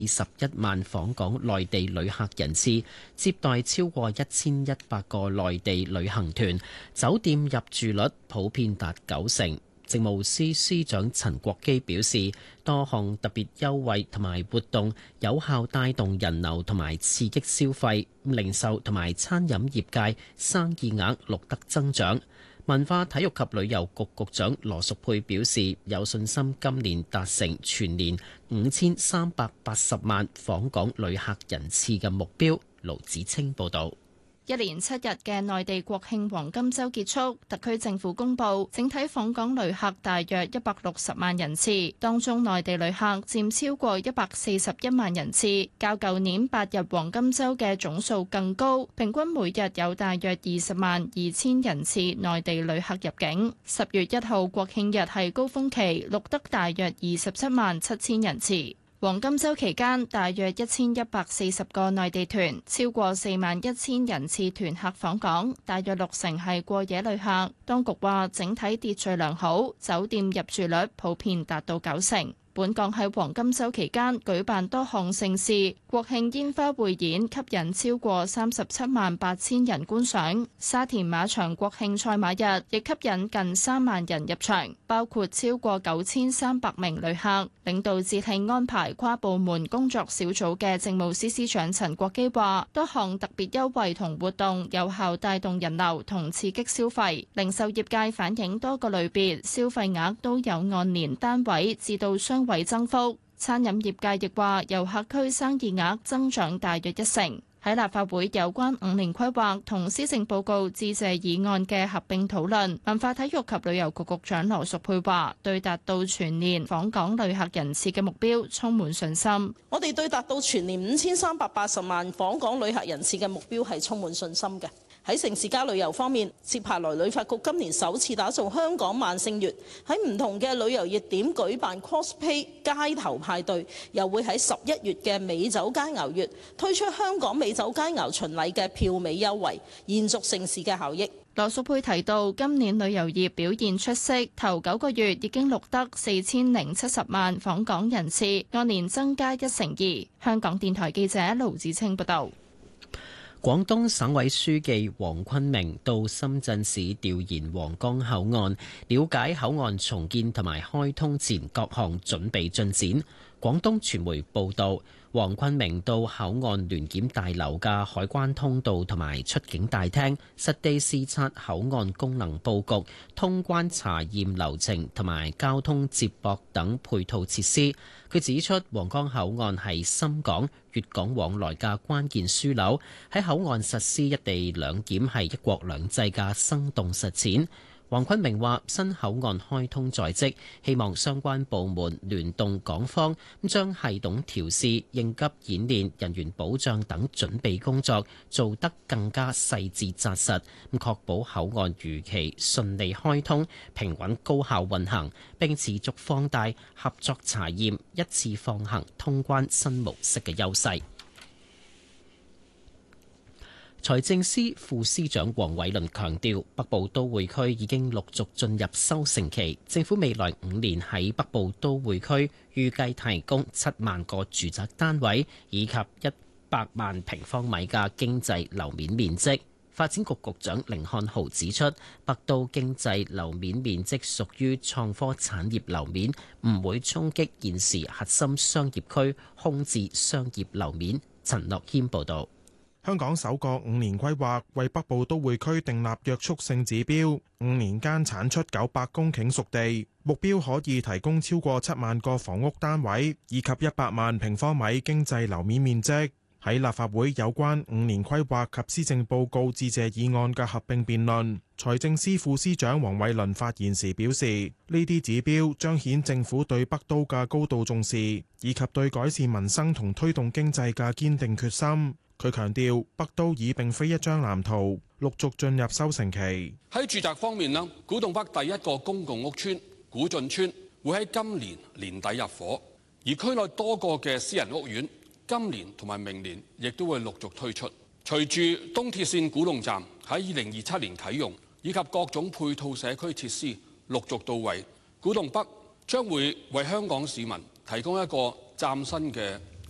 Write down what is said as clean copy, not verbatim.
21萬訪港內地旅客人次，接待超過1100個內地旅行團，酒店入住率普遍達90%。政務司司長陳國基表示，多項特別優惠同埋活動有效帶動人流同埋刺激消費，零售同埋餐飲業界生意額錄得增長。文化體育及旅遊局局長羅淑佩表示，有信心今年達成全年5380萬訪港旅客人次嘅目標。盧子清報導。 一連7日嘅內地國慶黃金週結束，特區政府公布整體訪港旅客大約160萬人次，當中內地旅客佔超過141萬人次，較舊年8日黃金週嘅總數更高，平均每日有大約20萬2千人次內地旅客入境。10月1號國慶日係高峰期，錄得大約27萬7千人次。黃金週期間，大約1140個內地團，超過4萬1千人次團客訪港，大約60%係過夜旅客。當局話整體秩序良好，酒店入住率普遍達到90%。本港喺黃金週期間舉辦多項盛事，國慶煙花匯演吸引超過37萬8千人觀賞。沙田馬場國慶賽馬日亦吸引近3萬人入場，包括超過9300名旅客。領導節慶安排跨部門工作小組嘅政務司司長陳國基話，多項特別優惠同活動有效帶動人流同刺激消費。零售業界反映多個類別消費額都有按年單位至到雙位增幅，餐飲業界亦話遊客區生意額增長大約1成。喺立法會有關5年規劃同施政報告致謝議案嘅合併討論，文化體育及旅遊局局長羅淑佩話：對達到全年訪港旅客人次嘅目標充滿信心。 我哋對達到全年5380萬訪港旅客人次嘅目標係充滿信心嘅。喺城市加旅遊方面，接下來旅發局今年首次打造香港萬聖月，喺唔同嘅旅遊熱點舉辦 cosplay 街頭派對，又會喺11月嘅美酒佳餚月推出香港美酒佳餚巡禮嘅票尾優惠，延續盛事嘅效益。 羅淑佩提到，今年旅遊業表現出色，頭9個月已經錄得4070萬訪港人次，按年增加1成2。香港電台記者盧子清報道。 廣東省委書記黃坤明到深圳市調研皇崗口岸，了解口岸重建同埋開通前各項準備進展。廣東傳媒報道，黃坤明到口岸聯檢大樓嘅海關通道同埋出境大廳，實地視察口岸功能佈局、通關查驗流程同埋交通接駁等配套設施。佢指出，皇崗口岸係深港、粵港往來嘅關鍵樞紐，喺口岸實施一地兩檢係一國兩制嘅生動實踐。黃坤明話：新口岸開通在即，希望相關部門聯動港方，將系統調試、應急演練、人員保障等準備工作做得更加細緻紮實，確保口岸如期順利開通、平穩高效運行，並持續放大合作查驗、一次放行通關新模式嘅優勢。財政司副司長黃偉綸強調，北部都會區已經陸續進入收成期，政府未來5年喺北部都會區預計提供7萬個住宅單位，以及100萬平方米嘅經濟樓面面積。發展局局長甯漢豪指出，北都經濟樓面面積屬於創科產業樓面，唔會衝擊現時核心商業區空置商業樓面。陳樂謙報導。 香港首個5年規劃為北部都會區訂立約束性指標，5年間產出900公頃熟地，目標可以提供超過7萬個房屋單位，以及100萬平方米經濟樓面面積。喺立法會有關5年規劃及施政報告致謝議案嘅合併辯論，財政司副司長黃偉綸發言時表示，呢啲指標彰顯政府對北都嘅高度重視，以及對改善民生同推動經濟嘅堅定決心。佢強調，北都已並非一張藍圖，陸續進入收成期。 喺住宅方面呢，古洞北第一個公共屋邨古晉邨會喺今年年底入伙，而區內多個嘅私人屋苑今年同埋明年亦都會陸續推出。隨住東鐵線古洞站喺2027年啟用，以及各種配套社區設施陸續到位，古洞北將會為香港市民提供一個嶄新嘅